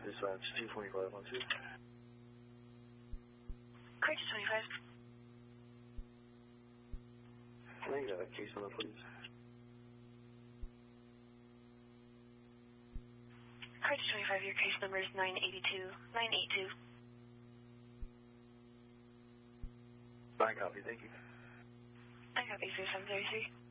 Dispatch 22512. Correct, 25. Can I get a case number, please? Correct, 25. Your case number is 982. Fine copy, thank you. I copy 3733.